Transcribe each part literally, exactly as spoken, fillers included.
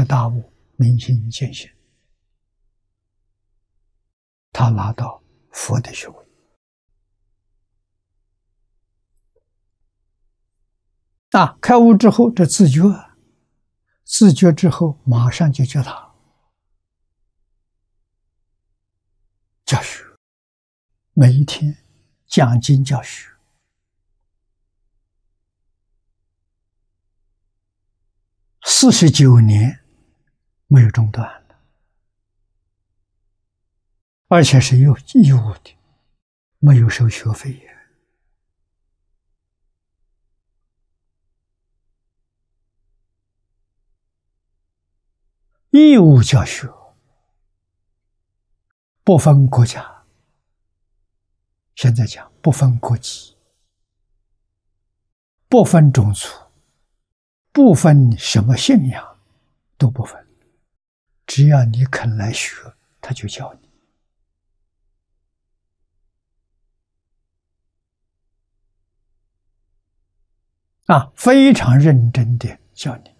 彻大悟，明心见性，他拿到佛的学位。啊，开悟之后，这自觉，自觉之后，马上就教他教学，每一天讲经教学，四十九年没有中断了，而且是有义务的，没有收学费也。义务教学，不分国家，现在讲不分国籍，不分种族，不分什么信仰，都不分，只要你肯来学，他就教你。啊，非常认真的教你。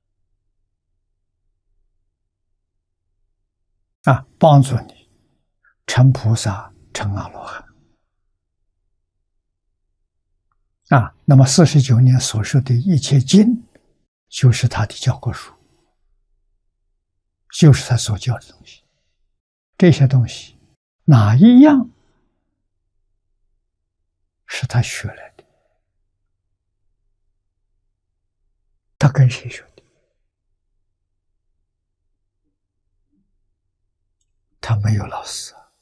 啊，帮助你成菩萨，成阿罗汉。啊，那么四十九年所说的一切经，就是他的教科书，就是他所教的东西。这些东西哪一样是他学来的？他跟谁学的？他没有老师啊！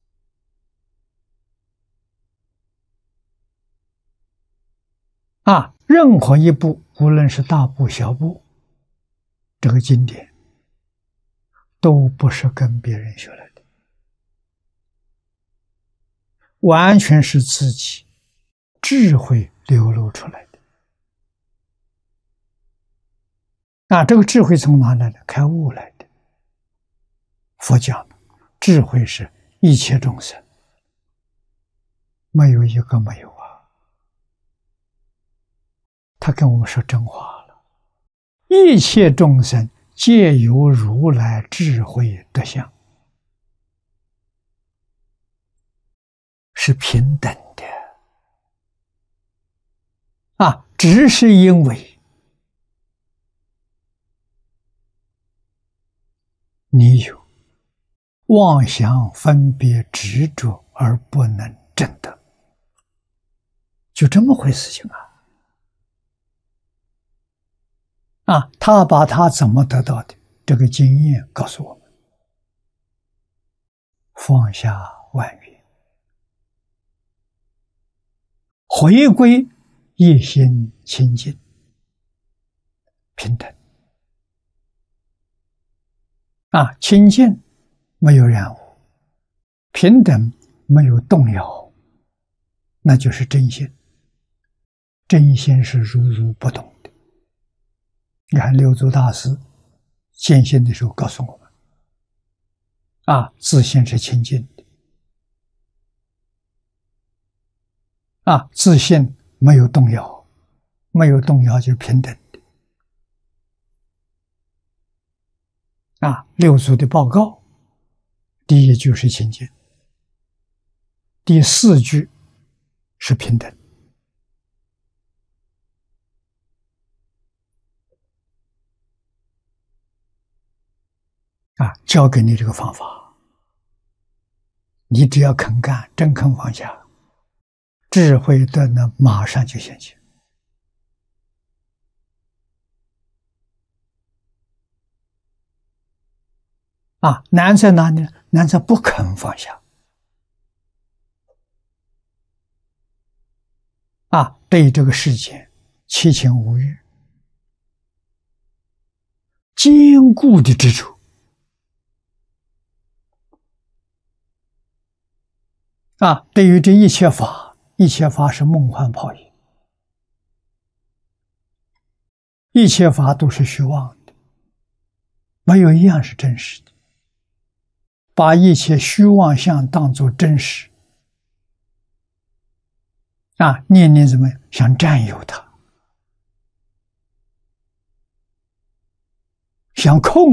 啊，任何一部，无论是大部小部，这个经典都不是跟别人学来的，完全是自己智慧流露出来的。啊，这个智慧从哪来的？开悟来的。佛讲的智慧是一切众生，没有一个没有啊。他跟我们说真话了，一切众生皆有如来智慧德相，是平等的啊，只是因为你有妄想分别执着而不能证得，就这么回事情啊！啊，他把他怎么得到的这个经验告诉我们：放下万缘，回归一心清净，平等。啊，清净没有染污，平等没有动摇，那就是真心。真心是如如不动的。你看六祖大师见性的时候告诉我们：啊，自性是清净的，啊，自性没有动摇，没有动摇就是平等的。啊，六祖的报告，第一句是清净，第四句是平等。啊，教给你这个方法，你只要肯干，真肯放下，智慧的呢马上就显现。啊，难在哪里呢？难在不肯放下。啊，对这个世界七情五欲坚固的执着。啊，对于这一切法，一切法是梦幻泡影，一切法都是虚妄的，没有一样是真实的。把一切虚妄相当作真实，啊，念念怎么想占有它， 想控